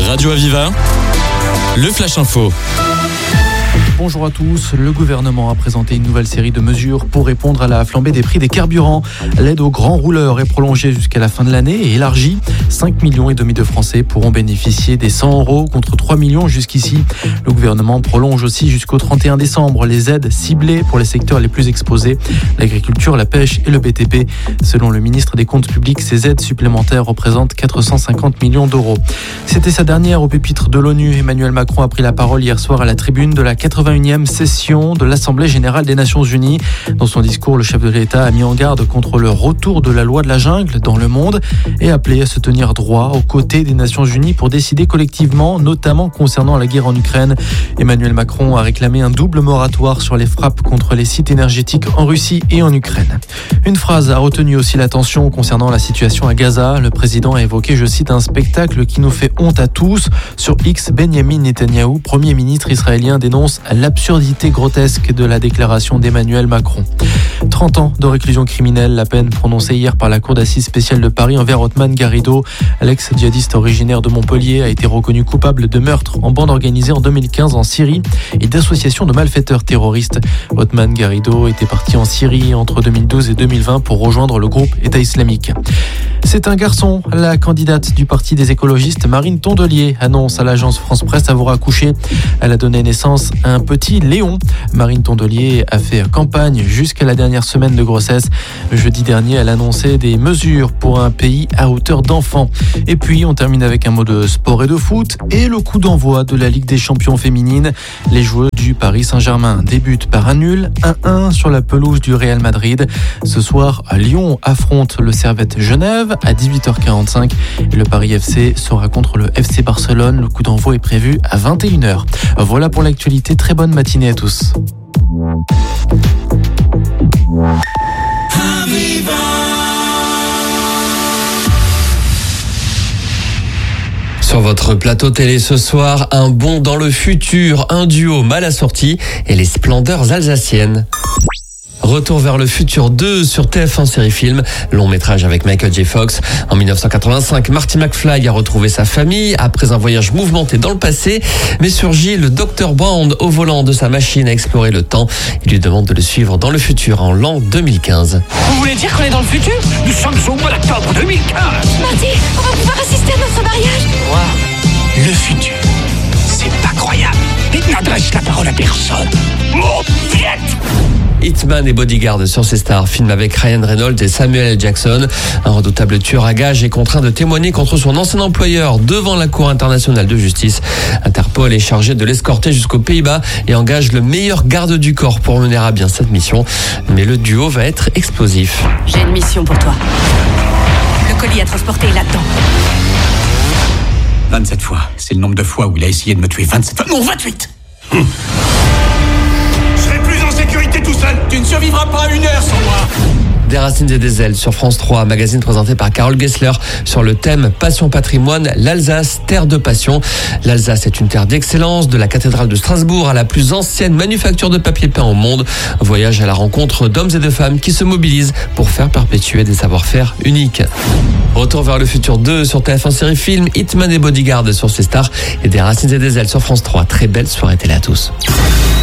Radio Aviva, le Flash Info. Bonjour à tous. Le gouvernement a présenté une nouvelle série de mesures pour répondre à la flambée des prix des carburants. L'aide aux grands rouleurs est prolongée jusqu'à la fin de l'année et élargie. 5,5 millions de Français pourront bénéficier des 100 € contre 3 millions jusqu'ici. Le gouvernement prolonge aussi jusqu'au 31 décembre les aides ciblées pour les secteurs les plus exposés, l'agriculture, la pêche et le BTP. Selon le ministre des Comptes publics, ces aides supplémentaires représentent 450 millions d'euros. C'était sa dernière au pupitre de l'ONU. Emmanuel Macron a pris la parole hier soir à la tribune de la 81e session de l'Assemblée générale des Nations unies. Dans son discours, le chef de l'État a mis en garde contre le retour de la loi de la jungle dans le monde et appelé à se tenir droit aux côtés des Nations unies pour décider collectivement, notamment concernant la guerre en Ukraine. Emmanuel Macron a réclamé un double moratoire sur les frappes contre les sites énergétiques en Russie et en Ukraine. Une phrase a retenu aussi l'attention concernant la situation à Gaza. Le président a évoqué, je cite, un spectacle qui nous fait honte à tous. Sur X, Benyamin Netanyahou, premier ministre israélien, dénonce l'absurdité grotesque de la déclaration d'Emmanuel Macron. 30 ans de réclusion criminelle, la peine prononcée hier par la Cour d'assises spéciale de Paris envers Othman Garrido. L'ex-djihadiste originaire de Montpellier a été reconnu coupable de meurtre en bande organisée en 2015 en Syrie et d'association de malfaiteurs terroristes. Othman Garrido était parti en Syrie entre 2012 et 2020 pour rejoindre le groupe État islamique. C'est un garçon. La candidate du Parti des écologistes, Marine Tondelier, annonce à l'agence France Presse avoir accouché. Elle a donné naissance à un petit Léon. Marine Tondelier a fait campagne jusqu'à la dernière semaine de grossesse. Jeudi dernier, elle annonçait des mesures pour un pays à hauteur d'enfant. Et puis, on termine avec un mot de sport et de foot et le coup d'envoi de la Ligue des champions féminines. Les joueuses du Paris Saint-Germain débutent par un nul 1-1 sur la pelouse du Real Madrid. Ce soir, Lyon affronte le Servette Genève à 18h45. Et le Paris FC sera contre le FC Barcelone. Le coup d'envoi est prévu à 21h. Voilà pour l'actualité. Très bonne matinée à tous. Sur votre plateau télé ce soir, un bond dans le futur, un duo mal assorti et les splendeurs alsaciennes. Retour vers le futur 2 sur TF1 série film, long métrage avec Michael J. Fox. En 1985, Marty McFly a retrouvé sa famille après un voyage mouvementé dans le passé, mais surgit le Dr Brown au volant de sa machine à explorer le temps. Il lui demande de le suivre dans le futur en l'an 2015. Vous voulez dire qu'on est dans le futur? Nous sommes au mois d'octobre 2015. Marty, on va pouvoir assister à notre mariage. Wow, le futur, c'est pas croyable. Il n'adresse la parole à personne. Mon piète! Hitman et Bodyguard sur ses stars, film avec Ryan Reynolds et Samuel L. Jackson. Un redoutable tueur à gages est contraint de témoigner contre son ancien employeur devant la Cour internationale de justice. Interpol est chargé de l'escorter jusqu'aux Pays-Bas et engage le meilleur garde du corps pour mener à bien cette mission. Mais le duo va être explosif. J'ai une mission pour toi. Le colis à transporter est là-dedans. 27 fois. C'est le nombre de fois où il a essayé de me tuer. 27 fois. Non, 28. Je serai plus en sécurité tout seul. Tu ne survivras pas une heure sans moi. Des racines et des ailes sur France 3, magazine présenté par Carole Gessler sur le thème Passion Patrimoine, l'Alsace, terre de passion. L'Alsace est une terre d'excellence, de la cathédrale de Strasbourg à la plus ancienne manufacture de papier peint au monde. Voyage à la rencontre d'hommes et de femmes qui se mobilisent pour faire perpétuer des savoir-faire uniques. Retour vers le futur 2 sur TF1 série film, Hitman et Bodyguard sur ses stars et des racines et des ailes sur France 3. Très belle soirée télé à tous.